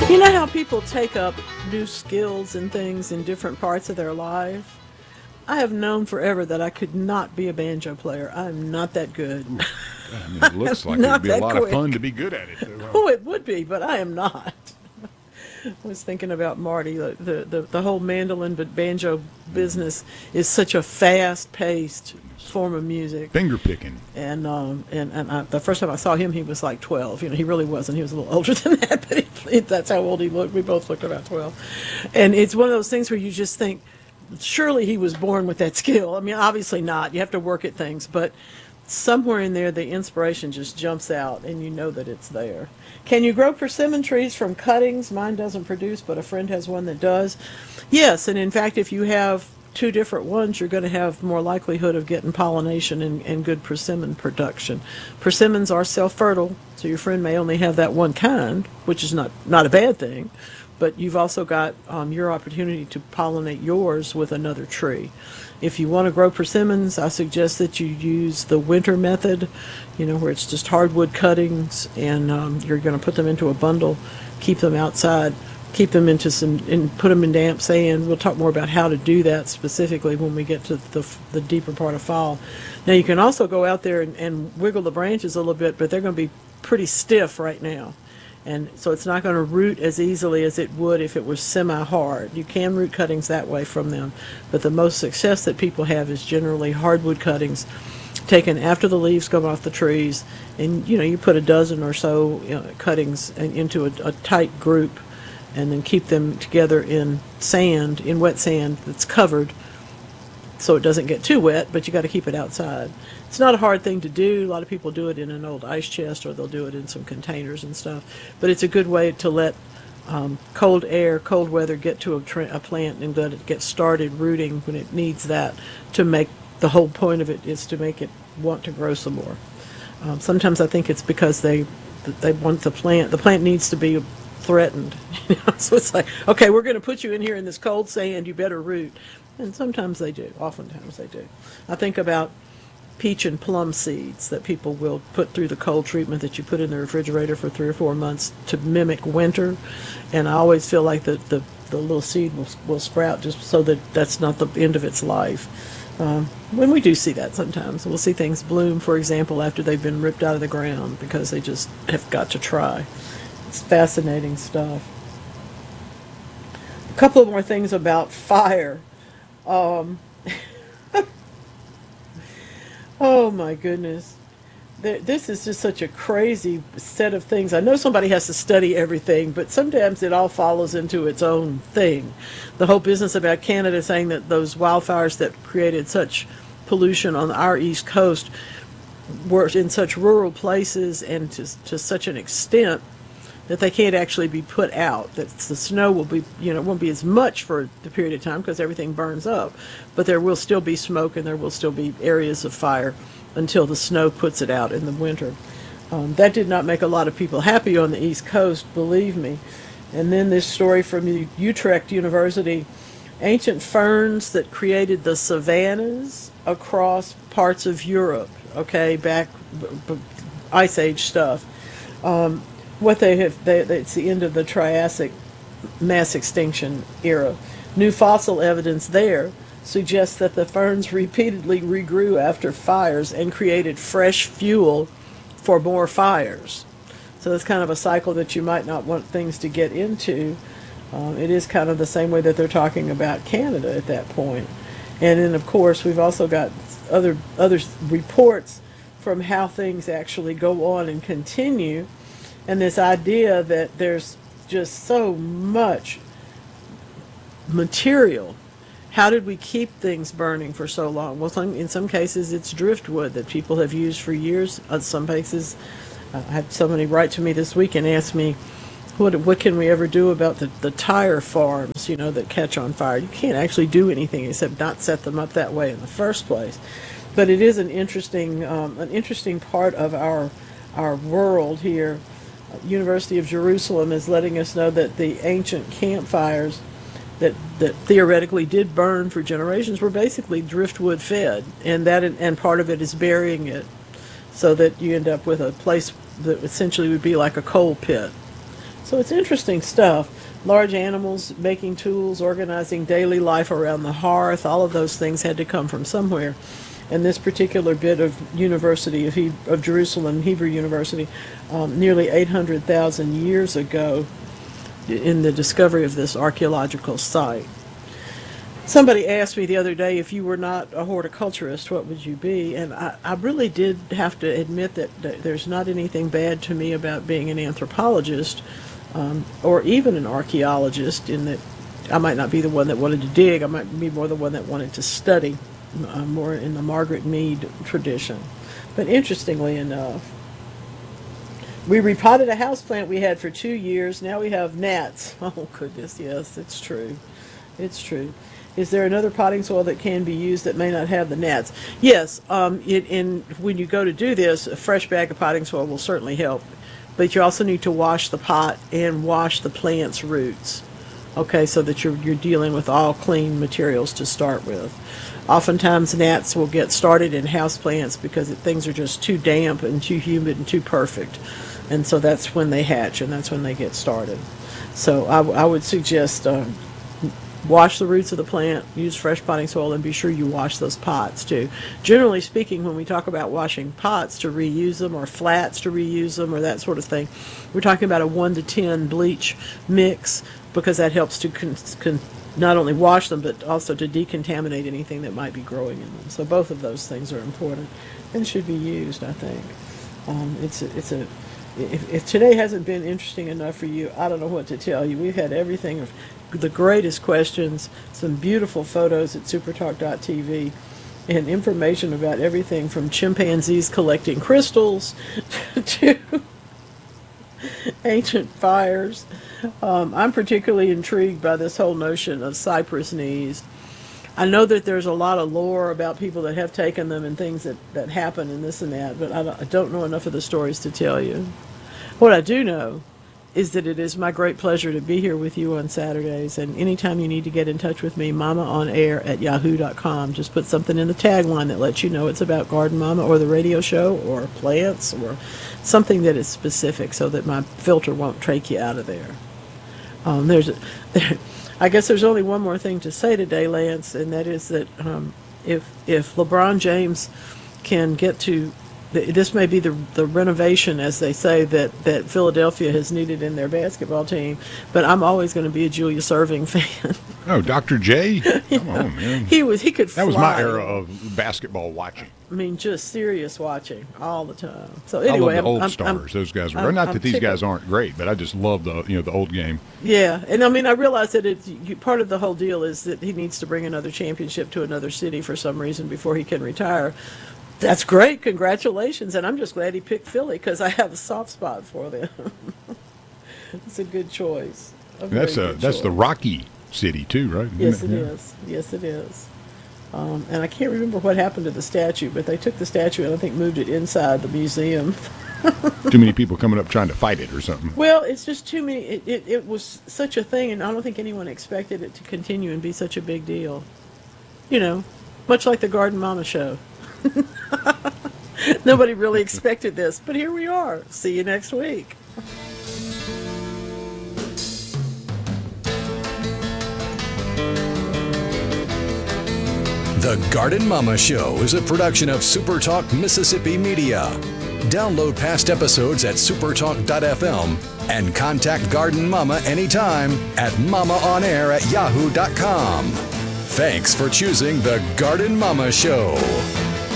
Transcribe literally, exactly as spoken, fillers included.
You know how people take up new skills and things in different parts of their life? I have known forever that I could not be a banjo player. I'm not that good. Ooh, I mean, it looks like it would Not be a that lot of fun quick. to be good at it. So, uh, Oh, it would be, but I am not. I was thinking about Marty. The, the, the, the whole mandolin but banjo business is such a fast paced form of music. finger picking. And um, and, and I, the first time I saw him, he was like twelve. You know, he really wasn't. He was a little older than that, but he, that's how old he looked. We both looked about twelve. And it's one of those things where you just think, surely he was born with that skill. I mean, obviously not. You have to work at things, but somewhere in there, the inspiration just jumps out, and you know that it's there. Can you grow persimmon trees from cuttings? Mine doesn't produce, but a friend has one that does. Yes, and in fact, if you have two different ones, you're going to have more likelihood of getting pollination and, and good persimmon production. Persimmons are self-fertile, so your friend may only have that one kind, which is not, not a bad thing, but you've also got um, your opportunity to pollinate yours with another tree. If you want to grow persimmons, I suggest that you use the winter method, you know, where it's just hardwood cuttings, and um, you're going to put them into a bundle, keep them outside, keep them into some, and put them in damp sand. We'll talk more about how to do that specifically when we get to the, the deeper part of fall. Now, you can also go out there and, and wiggle the branches a little bit, but they're going to be pretty stiff right now. And so it's not going to root as easily as it would if it was semi-hard. You can root cuttings that way from them, but the most success that people have is generally hardwood cuttings taken after the leaves come off the trees, and you know, you put a dozen or so, you know, cuttings in- into a, a tight group, and then keep them together in sand, in wet sand that's covered, so it doesn't get too wet, but you got to keep it outside. It's not a hard thing to do. A lot of people do it in an old ice chest, or they'll do it in some containers and stuff. But it's a good way to let um, cold air, cold weather get to a, tra- a plant and let it get started rooting when it needs that. To make the whole point of it is to make it want to grow some more. Um, sometimes I think it's because they they want the plant. The plant needs to be threatened. You know? So it's like, okay, we're going to put you in here in this cold sand. You better root. And sometimes they do. Oftentimes they do. I think about peach and plum seeds that people will put through the cold treatment that you put in the refrigerator for three or four months to mimic winter. And I always feel like the, the, the little seed will, will sprout just so that that's not the end of its life. Um, when we do see that sometimes, we'll see things bloom, for example, after they've been ripped out of the ground because they just have got to try. It's fascinating stuff. A couple of more things about fire. Um, oh my goodness. There, this is just such a crazy set of things. I know somebody has to study everything, but sometimes it all follows into its own thing. The whole business about Canada saying that those wildfires that created such pollution on our East Coast were in such rural places and to, to such an extent that they can't actually be put out, that the snow will be, you know, it won't be as much for the period of time because everything burns up, but there will still be smoke and there will still be areas of fire until the snow puts it out in the winter. Um, that did not make a lot of people happy on the East Coast, believe me. And then this story from U- Utrecht University, ancient ferns that created the savannas across parts of Europe, okay, back, b- b- Ice Age stuff. Um, what they have, they, it's the end of the Triassic mass extinction era. New fossil evidence there suggests that the ferns repeatedly regrew after fires and created fresh fuel for more fires. So it's kind of a cycle that you might not want things to get into. Um, it is kind of the same way that they're talking about Canada at that point. And then, of course, we've also got other other reports from how things actually go on and continue. And this idea that there's just so much material. How did we keep things burning for so long? Well, some, in some cases, it's driftwood that people have used for years. In some cases, uh, I had somebody write to me this week and ask me, what what can we ever do about the, the tire farms, you know, that catch on fire? You can't actually do anything except not set them up that way in the first place. But it is an interesting um, an interesting part of our our world here. University of Jerusalem is letting us know that the ancient campfires that that theoretically did burn for generations were basically driftwood fed, and that and part of it is burying it, so that you end up with a place that essentially would be like a coal pit. So it's interesting stuff. Large animals, making tools, organizing daily life around the hearth, all of those things had to come from somewhere. And this particular bit of University of, he- of Jerusalem, Hebrew University, um, nearly eight hundred thousand years ago, in the discovery of this archaeological site. Somebody asked me the other day, if you were not a horticulturist, what would you be? And I, I really did have to admit that, that there's not anything bad to me about being an anthropologist, um, or even an archaeologist, in that I might not be the one that wanted to dig, I might be more the one that wanted to study, uh, more in the Margaret Mead tradition. But interestingly enough, we repotted a houseplant we had for two years. Now we have gnats. Oh, goodness, yes, it's true. It's true. Is there another potting soil that can be used that may not have the gnats? Yes, um, it, in, when you go to do this, a fresh bag of potting soil will certainly help. But you also need to wash the pot and wash the plant's roots. Okay, so that you're, you're dealing with all clean materials to start with. Oftentimes gnats will get started in houseplants because it, things are just too damp and too humid and too perfect. And so that's when they hatch, and that's when they get started. So I, I would suggest uh, wash the roots of the plant, use fresh potting soil, and be sure you wash those pots too. Generally speaking, when we talk about washing pots to reuse them, or flats to reuse them, or that sort of thing, we're talking about a one to ten bleach mix, because that helps to con- con- not only wash them, but also to decontaminate anything that might be growing in them. So both of those things are important and should be used, I think. Um, it's a, it's a If, if today hasn't been interesting enough for you, I don't know what to tell you. We've had everything of the greatest questions, some beautiful photos at supertalk dot t v, and information about everything from chimpanzees collecting crystals to ancient fires. Um, I'm particularly intrigued by this whole notion of cypress knees. I know that there's a lot of lore about people that have taken them and things that, that happen and this and that, but I don't, I don't know enough of the stories to tell you. What I do know is that it is my great pleasure to be here with you on Saturdays, and anytime you need to get in touch with me, mama on air at yahoo dot com. Just put something in the tagline that lets you know it's about Garden Mama or the radio show or plants or something that is specific, so that my filter won't take you out of there. Um, there's a, there, I guess there's only one more thing to say today, Lance, and that is that um, if if LeBron James can get to, this may be the the renovation, as they say, that, that Philadelphia has needed in their basketball team, but I'm always going to be a Julius Erving fan. Oh, Doctor J? Come on, man. He was he could fly. That was my era of basketball watching. I mean, just serious watching all the time. So I anyway, love the I'm- old I'm- stars. I'm- Those guys were. I'm- Not I'm that these guys tickled. aren't great, but I just love the you know the old game. Yeah, and I mean, I realize that it's you, part of the whole deal is that he needs to bring another championship to another city for some reason before he can retire. That's great, congratulations, and I'm just glad he picked Philly because I have a soft spot for them. It's a good choice. A very That's a good that's the choice. Rocky City too, right? Yes, it Yeah. is. Yes, it is. Um, and I can't remember what happened to the statue, but they took the statue and I think moved it inside the museum. Too many people coming up trying to fight it or something. Well, it's just too many. It, it, it was such a thing, and I don't think anyone expected it to continue and be such a big deal. You know, much like the Garden Mama show. Nobody really expected this, but here we are. See you next week. The Garden Mama Show is a production of SuperTalk Mississippi Media. Download past episodes at supertalk dot f m and contact Garden Mama anytime at mamaonair at yahoo dot com. Thanks for choosing The Garden Mama Show.